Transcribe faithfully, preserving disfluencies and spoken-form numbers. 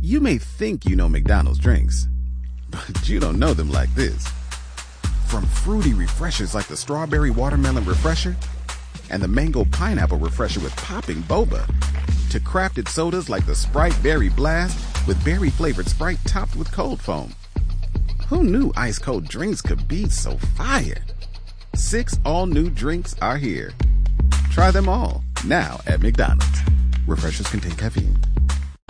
You may think you know McDonald's drinks, but you don't know them like this. From fruity refreshers like the Strawberry Watermelon Refresher and the Mango Pineapple Refresher with popping boba, to crafted sodas like the Sprite Berry Blast with berry-flavored Sprite topped with cold foam. Who knew ice-cold drinks could be so fire? Six all-new drinks are here. Try them all, now at McDonald's. Refreshers contain caffeine.